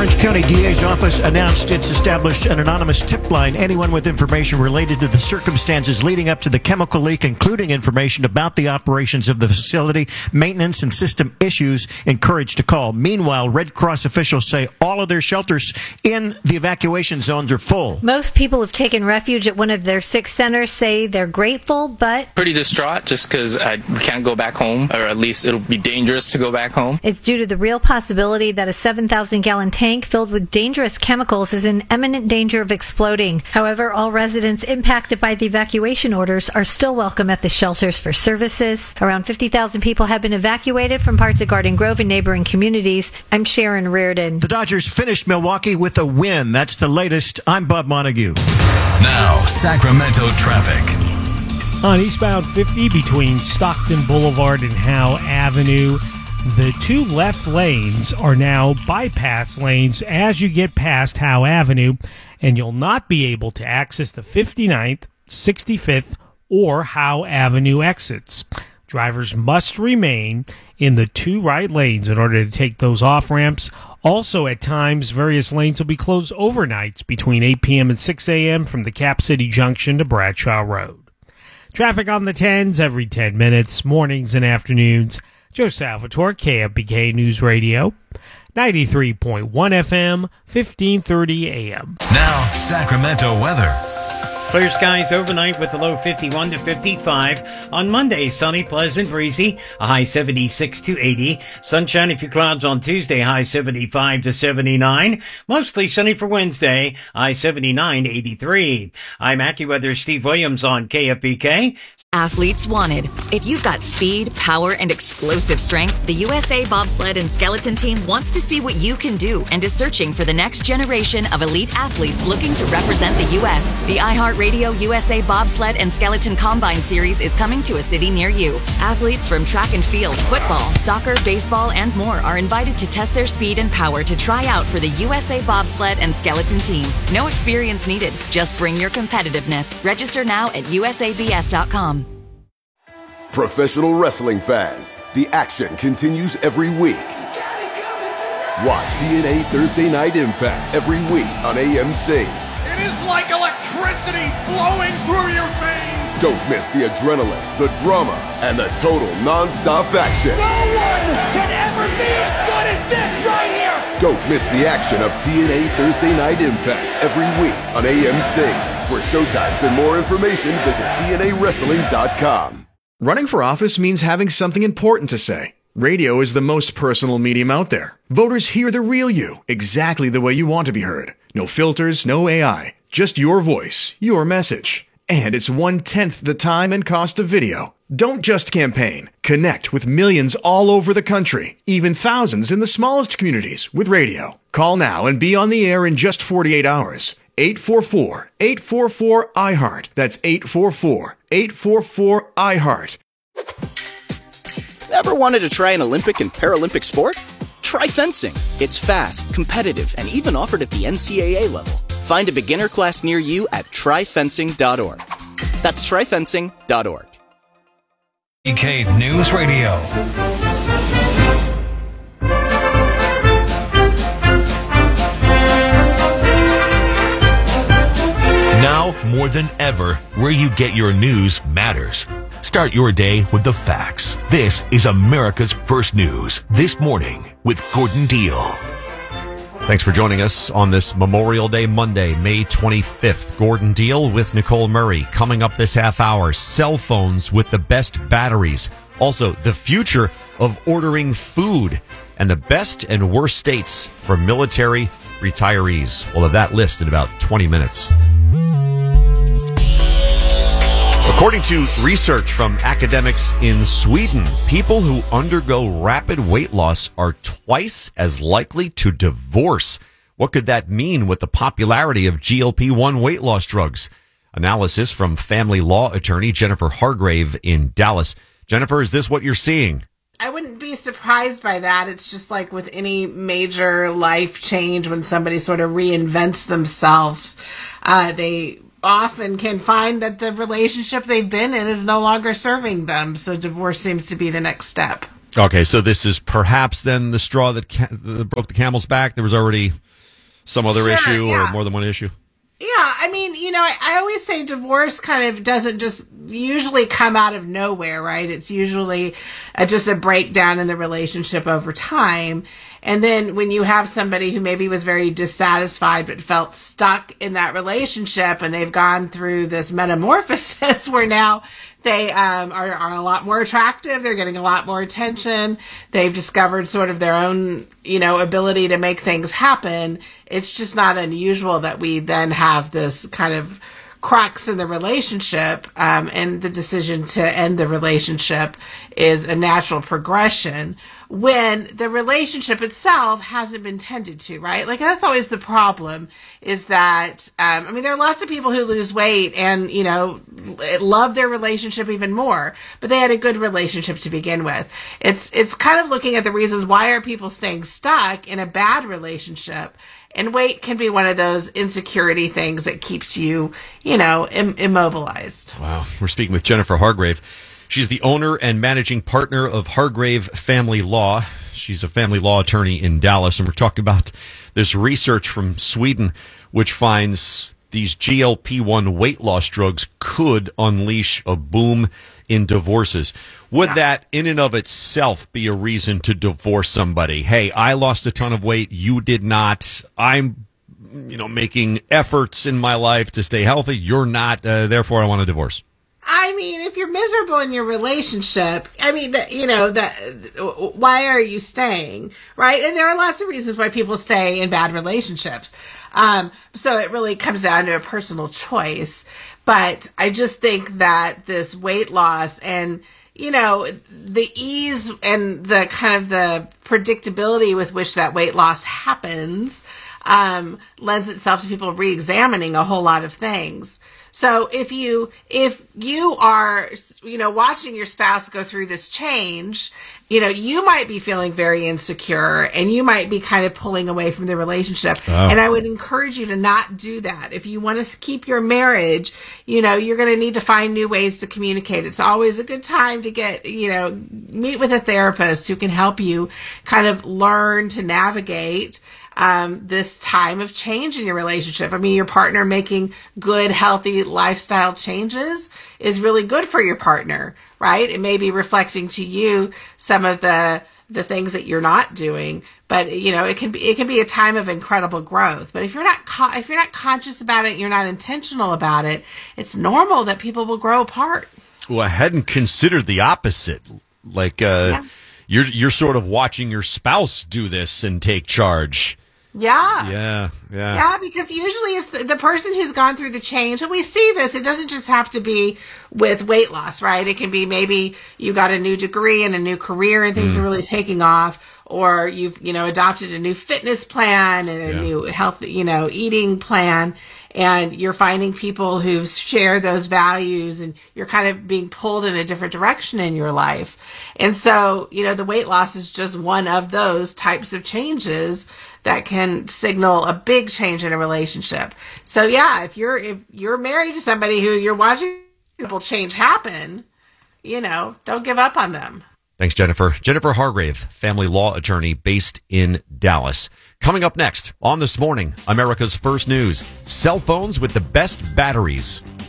Orange County DA's office announced it's established an anonymous tip line. Anyone with information related to the circumstances leading up to the chemical leak, including information about the operations of the facility, maintenance, and system issues, encouraged to call. Meanwhile, Red Cross officials say all of their shelters in the evacuation zones are full. Most people have taken refuge at one of their 6 centers, say they're grateful, but pretty distraught just because we can't go back home, or at least it'll be dangerous to go back home. It's due to the real possibility that a 7,000-gallon tank filled with dangerous chemicals is in imminent danger of exploding. However, all residents impacted by the evacuation orders are still welcome at the shelters for services. Around 50,000 people have been evacuated from parts of Garden Grove and neighboring communities. I'm Sharon Reardon. The Dodgers finished Milwaukee with a win. That's the latest. I'm Bob Montague. Now, Sacramento traffic. On eastbound 50 between Stockton Boulevard and Howe Avenue, the 2 left lanes are now bypass lanes as you get past Howe Avenue, and you'll not be able to access the 59th, 65th, or Howe Avenue exits. Drivers must remain in the 2 right lanes in order to take those off-ramps. Also, at times, various lanes will be closed overnights between 8 p.m. and 6 a.m. from the Cap City Junction to Bradshaw Road. Traffic on the 10s every 10 minutes, mornings and afternoons. Joe Salvatore, KFBK News Radio, 93.1 FM, 1530 AM. Now, Sacramento weather. Clear skies overnight with a low 51 to 55. On Monday, sunny, pleasant, breezy, a high 76 to 80. Sunshine, a few clouds on Tuesday, high 75 to 79. Mostly sunny for Wednesday, high 79 to 83. I'm AccuWeather Steve Williams on KFBK. Athletes wanted. If you've got speed, power, and explosive strength, the USA Bobsled and Skeleton Team wants to see what you can do and is searching for the next generation of elite athletes looking to represent the U.S. The iHeartRadio USA Bobsled and Skeleton Combine Series is coming to a city near you. Athletes from track and field, football, soccer, baseball, and more are invited to test their speed and power to try out for the USA Bobsled and Skeleton Team. No experience needed. Just bring your competitiveness. Register now at usabs.com. Professional wrestling fans, the action continues every week. Watch TNA Thursday Night Impact every week on AMC. It is like electricity flowing through your veins. Don't miss the adrenaline, the drama, and the total non-stop action. No one can ever be as good as this right here. Don't miss the action of TNA Thursday Night Impact every week on AMC. For showtimes and more information, visit TNAWrestling.com. Running for office means having something important to say. Radio is the most personal medium out there. Voters hear the real you, exactly the way you want to be heard. No filters, no AI, just your voice, your message. And it's 1/10 the time and cost of video. Don't just campaign. Connect with millions all over the country, even thousands in the smallest communities with radio. Call now and be on the air in just 48 hours. 844-844-iHeart. That's 844-844-iHeart. Ever wanted to try an Olympic and Paralympic sport? Try fencing. It's fast, competitive, and even offered at the NCAA level. Find a beginner class near you at tryfencing.org. That's tryfencing.org. EK News Radio. Now, more than ever, where you get your news matters. Start your day with the facts. This is America's First News This Morning with Gordon Deal. Thanks for joining us on this Memorial Day Monday, May 25th. Gordon Deal with Nicole Murray. Coming up this half hour, cell phones with the best batteries. Also, the future of ordering food and the best and worst states for military retirees. We'll have that list in about 20 minutes. According to research from academics in Sweden, people who undergo rapid weight loss are twice as likely to divorce. What could that mean with the popularity of GLP-1 weight loss drugs? Analysis from family law attorney Jennifer Hargrave in Dallas. Jennifer, is this what you're seeing? I wouldn't be surprised by that. It's just like with any major life change, when somebody sort of reinvents themselves, they often can find that the relationship they've been in is no longer serving them. So divorce seems to be the next step. Okay, so this is perhaps then the straw that broke the camel's back. There was already some other issue or more than one issue. Yeah, I mean, I always say divorce kind of doesn't just usually come out of nowhere, right? It's usually just a breakdown in the relationship over time. And then when you have somebody who maybe was very dissatisfied but felt stuck in that relationship and they've gone through this metamorphosis where now they are a lot more attractive. They're getting a lot more attention. They've discovered sort of their own, ability to make things happen. It's just not unusual that we then have this kind of cracks in the relationship, and the decision to end the relationship is a natural progression when the relationship itself hasn't been tended to, right? Like, that's always the problem, is that, there are lots of people who lose weight and, love their relationship even more, but they had a good relationship to begin with. It's kind of looking at the reasons why are people staying stuck in a bad relationship. And weight can be one of those insecurity things that keeps you, immobilized. Wow. We're speaking with Jennifer Hargrave. She's the owner and managing partner of Hargrave Family Law. She's a family law attorney in Dallas. And we're talking about this research from Sweden, which finds these GLP-1 weight loss drugs could unleash a boom in divorces. Would that in and of itself be a reason to divorce somebody? Hey, I lost a ton of weight. You did not. I'm, making efforts in my life to stay healthy. You're not. Therefore, I want a divorce. I mean, if you're miserable in your relationship, why are you staying, right? And there are lots of reasons why people stay in bad relationships. So it really comes down to a personal choice. But I just think that this weight loss and, the ease and the kind of the predictability with which that weight loss happens, lends itself to people re-examining a whole lot of things. So if you are, watching your spouse go through this change, you might be feeling very insecure and you might be kind of pulling away from the relationship. Oh. And I would encourage you to not do that. If you want to keep your marriage, you're going to need to find new ways to communicate. It's always a good time to get, meet with a therapist who can help you kind of learn to navigate this time of change in your relationship. Your partner making good, healthy lifestyle changes is really good for your partner, right? It may be reflecting to you some of the things that you're not doing, but it can be a time of incredible growth. But if you're not conscious about it, you're not intentional about it, it's normal that people will grow apart. Well, I hadn't considered the opposite. Like you're sort of watching your spouse do this and take charge. Yeah, because usually it's the person who's gone through the change, and we see this, it doesn't just have to be with weight loss, right? It can be maybe you got a new degree and a new career and things are really taking off, or you've, adopted a new fitness plan and a new health, eating plan, and you're finding people who share those values and you're kind of being pulled in a different direction in your life. And so, the weight loss is just one of those types of changes that can signal a big change in a relationship. So if you're married to somebody who you're watching people change happen, don't give up on them. Thanks, Jennifer. Jennifer Hargrave, family law attorney based in Dallas. Coming up next on This Morning, America's First News, cell phones with the best batteries.